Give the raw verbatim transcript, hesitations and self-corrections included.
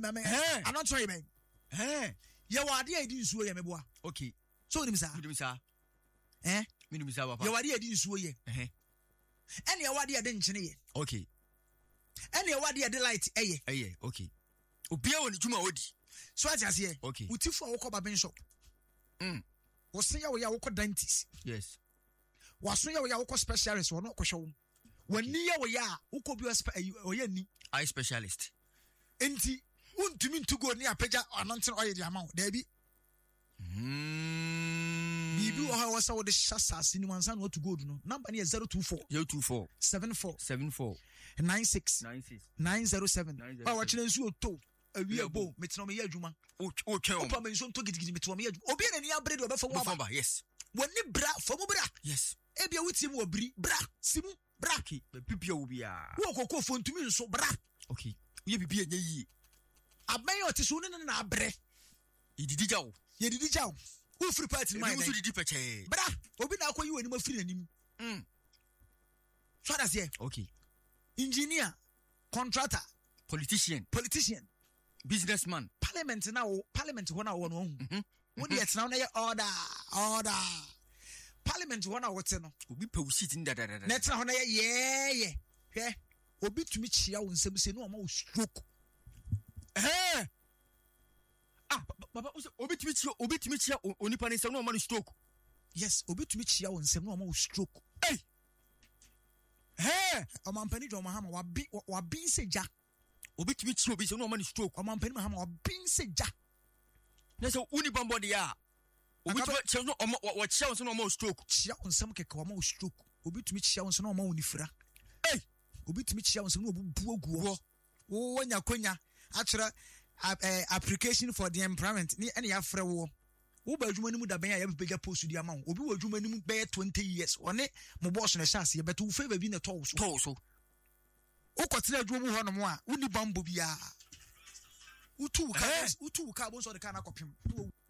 I'm not trying man eh ye wade adi nsuo ye meboa okay so nim sa nim sa eh nim sa papa ye wade adi nsuo ye eh ene ye wade adi nchene ye okay ene ye wade adi light eye eye okay obia woni djuma odi so ati ase okay utifo wo ko barber shop mm wo se ya wo ya wo ko dentist yes wo so ya wo ya wo ko specialist wo no ko hwe wo wani ya wo ya wo ko bi o ya ni eye specialist enti untumi ntugo ni apagya anointing oil di amount da bi mm bibi wo ha wo sa wo de shasasi ni wansa no to gold no number ni zero two four zero two four seven four seven four nine six nine zero seven ba wa chine nsu oto awi abo metino me ya adwuma o o twen o pa me nsu to gidigidi metino me ya adwuma obi na ni abre de obefa wo aba yes woni bra fomu bra yes e bia wuti mu obri bra simu bra ki bibia wo bia wo kokko fo ntumi nso bra okay ye bibia nya yi aban yo ti so ne na abre ididi jawo ye didi jawo wo free party mai na didi peche bra obi na akoyi wani ma free anim mm so that's here okay engineer contractor politician politician businessman parliament na wo parliament ho na wo no hu wo de etna na ye order order parliament ho na wo te no obi pe seat nda da da da na etna ho na ye ye ye hwe obi tumi chia wo nsem se no ma wo stroke eh ah baba obi tumi chia obi tumi chia onipa ne nsem no ma no stroke yes obi tumi chia wo nsem no ma wo stroke eh eh o man pani jo ma ha ma wa bi wa bi seja obi tumi chia obi se no ma no stroke o man pani ma ha ma wa bi seja na so uni bambo de ya obi tumi chia no wa chia wo se no ma stroke chia wo nsem keke wa ma wo stroke obi tumi chia wo se no ma wo nifira eh obi tumi chia wo se no obubu oguo wo wanya konya akira application for the employment ni ene ya frɛ wo wo ba adwuma nimu da ben ya bepega post di ama wo obi wa adwuma nimu be twenty years one mo boss no chance ye beto wo favor bi na to so to so wo kotena adwuma mu ho no mo a woni bambo bia utu ka utu ka bo so de ka na kopem